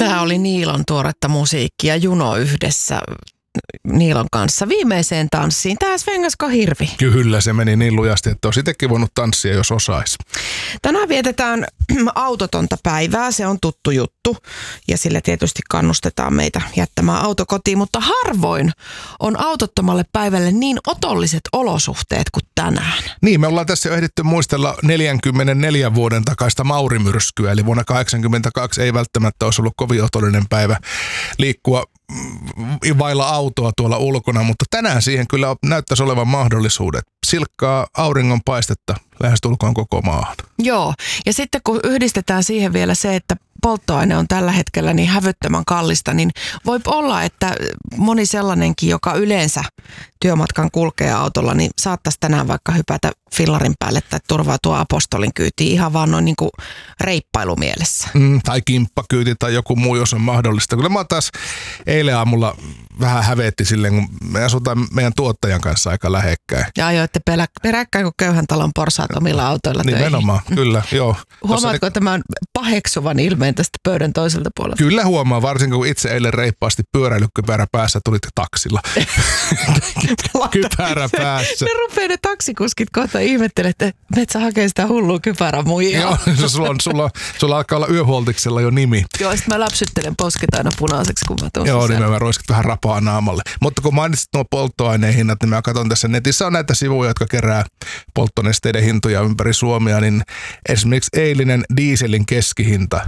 Tämä oli Niilon tuoretta musiikkia, Juno yhdessä Niilon kanssa viimeiseen tanssiin. Tämä svengasko hirvi. Kyllä, se meni niin lujasti, että olisi itsekin voinut tanssia, jos osaisi. Tänään vietetään autotonta päivää, se on tuttu juttu ja sillä tietysti kannustetaan meitä jättämään auto kotiin, mutta harvoin on autottomalle päivälle niin otolliset olosuhteet kuin tänään. Niin, me ollaan tässä jo ehditty muistella 44 vuoden takaista Mauri-myrskyä, eli vuonna 1982 ei välttämättä olisi ollut kovin otollinen päivä liikkua vailla autoa tuolla ulkona, mutta tänään siihen kyllä näyttäisi olevan mahdollisuudet. Silkkaa auringonpaistetta lähestulkoon koko maahan. Joo, ja sitten kun yhdistetään siihen vielä se, että polttoaine on tällä hetkellä niin hävyttömän kallista, niin voi olla, että moni sellainenkin, joka yleensä työmatkan kulkee autolla, niin saattaisi tänään vaikka hypätä fillarin päälle tai turvautua apostolin kyytiin ihan vaan noin niin kuin reippailumielessä. Tai kimppakyyti tai joku muu, jos on mahdollista. Kyllä mä taas eilen aamulla vähän hävetti silleen, kun me asutaan meidän tuottajan kanssa aika lähekkäin. Ja ajoitte peräkkäin kuin köyhän talon porsaat omilla autoilla töihin. Nimenomaan, kyllä, joo. Huomaatko tämän paheksuvan ilmeen tästä pöydän toiselta puolelta? Kyllä huomaa, varsinkin kun itse eilen reippaasti pyöräilykypärä päässä tulit taksilla. Kypärä päässä. Ne rupeaa ne taksikuskit kohta ihmettelemään, että metsä hakee sitä hullua kypärämuijaa. Joo, sulla alkaa olla yöhuoltiksella jo nimi. Joo, sitten mä läpsyttelen posket aina punaiseksi, kun mä tuun. Joo, niin mä roiskit vähän rapaa naamalle. Mutta kun mainitsit nuo polttoaineen hinnat, niin mä katson tässä netissä on näitä sivuja, jotka kerää polttonesteiden hintoja ympäri Suomea, niin esimerkiksi eilinen dieselin keskihinta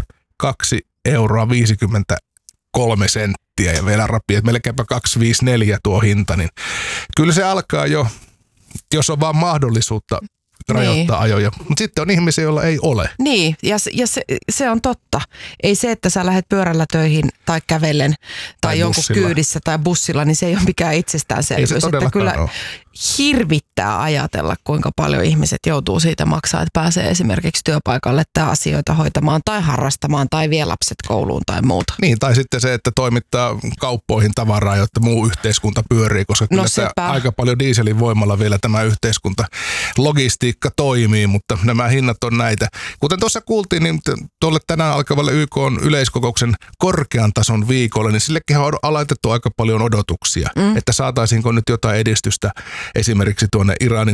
2,53 €, ja vielä rapii, että melkeinpä 2,54 tuo hinta, niin kyllä se alkaa jo, jos on vaan mahdollisuutta rajoittaa ajoja. Mutta sitten on ihmisiä, joilla ei ole. Niin, ja se on totta. Ei se, että sä lähdet pyörällä töihin tai kävellen tai jonkun bussilla. Kyydissä tai bussilla, niin se ei ole mikään itsestäänselvyys. Ei se että kyllä ole. hirvittää ajatella, kuinka paljon ihmiset joutuu siitä maksaa, että pääsee esimerkiksi työpaikalle tai asioita hoitamaan tai harrastamaan tai vie lapset kouluun tai muuta. Niin, tai sitten se, että toimittaa kauppoihin tavaraa, jotta muu yhteiskunta pyörii, koska kyllä aika paljon dieselin voimalla vielä tämä yhteiskunta logistiikka toimii, mutta nämä hinnat on näitä. Kuten tuossa kuultiin, niin tuolle tänään alkavalle YK:n yleiskokouksen korkean tason viikolle, niin sillekin on alaitettu aika paljon odotuksia, että saataisiinko nyt jotain edistystä esimerkiksi tuonne Iranin